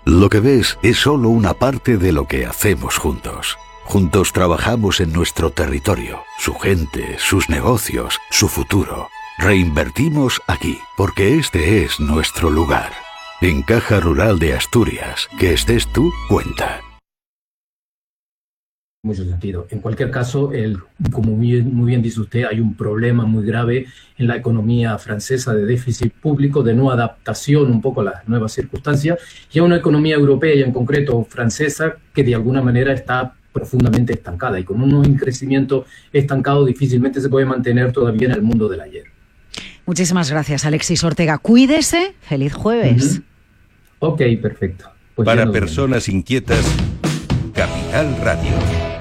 Lo que ves es solo una parte de lo que hacemos juntos. Juntos trabajamos en nuestro territorio, su gente, sus negocios, su futuro. Reinvertimos aquí, porque este es nuestro lugar. En Caja Rural de Asturias, que estés tú, cuenta. Mucho sentido. En cualquier caso, como muy bien dice usted, hay un problema muy grave en la economía francesa de déficit público, de no adaptación un poco a las nuevas circunstancias, y a una economía europea y en concreto francesa que de alguna manera está profundamente estancada, y con un crecimiento estancado difícilmente se puede mantener todavía en el mundo del ayer. Muchísimas gracias, Alexis Ortega. Cuídese. Feliz jueves. Ok, perfecto. Pues para personas inquietas, Capital Radio.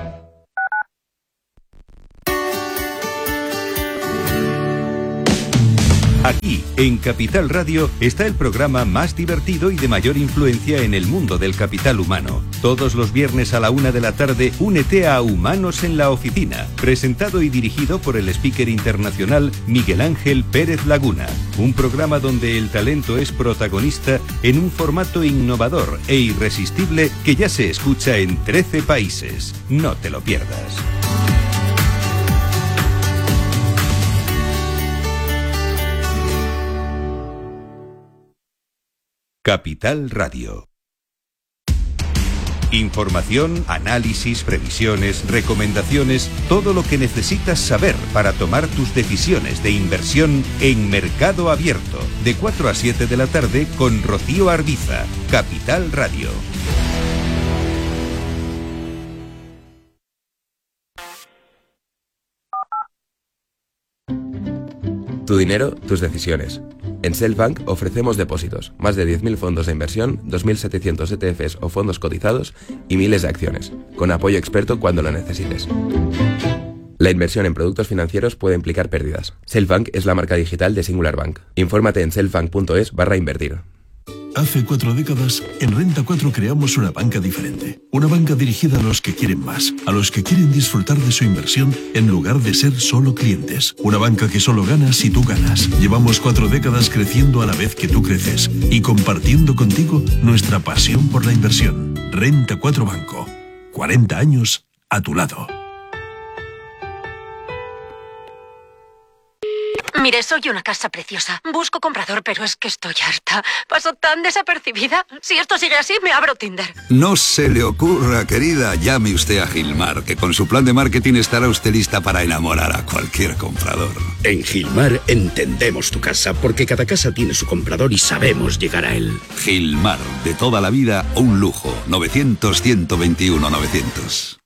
Aquí, en Capital Radio, está el programa más divertido y de mayor influencia en el mundo del capital humano. Todos los viernes a la 1 de la tarde, únete a Humanos en la Oficina, presentado y dirigido por el speaker internacional Miguel Ángel Pérez Laguna. Un programa donde el talento es protagonista en un formato innovador e irresistible que ya se escucha en 13 países. No te lo pierdas. Capital Radio. Información, análisis, previsiones, recomendaciones, todo lo que necesitas saber para tomar tus decisiones de inversión en Mercado Abierto, de 4 a 7 de la tarde con Rocío Arbiza, Capital Radio. Tu dinero, tus decisiones. En Selfbank ofrecemos depósitos, más de 10.000 fondos de inversión, 2.700 ETFs o fondos cotizados y miles de acciones, con apoyo experto cuando lo necesites. La inversión en productos financieros puede implicar pérdidas. Selfbank es la marca digital de Singular Bank. Infórmate en selfbank.es/invertir. Hace 4 décadas, en Renta 4 creamos una banca diferente. Una banca dirigida a los que quieren más, a los que quieren disfrutar de su inversión en lugar de ser solo clientes. Una banca que solo gana si tú ganas. Llevamos 4 décadas creciendo a la vez que tú creces y compartiendo contigo nuestra pasión por la inversión. Renta 4 Banco. 40 años a tu lado. Mire, soy una casa preciosa. Busco comprador, pero es que estoy harta. Paso tan desapercibida. Si esto sigue así, me abro Tinder. No se le ocurra, querida. Llame usted a Gilmar, que con su plan de marketing estará usted lista para enamorar a cualquier comprador. En Gilmar entendemos tu casa, porque cada casa tiene su comprador y sabemos llegar a él. Gilmar, de toda la vida, un lujo. 900-121-900.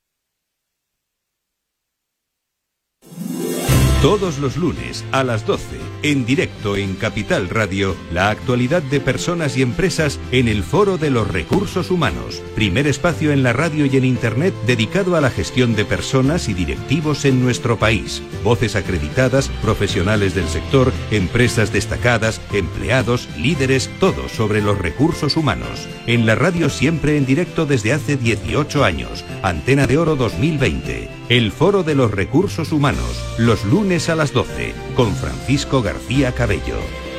Todos los lunes a las 12, en directo en Capital Radio, la actualidad de personas y empresas en el Foro de los Recursos Humanos. Primer espacio en la radio y en Internet dedicado a la gestión de personas y directivos en nuestro país. Voces acreditadas, profesionales del sector, empresas destacadas, empleados, líderes, todo sobre los recursos humanos. En la radio siempre en directo desde hace 18 años. Antena de Oro 2020. El Foro de los Recursos Humanos, los lunes a las 12, con Francisco García Cabello.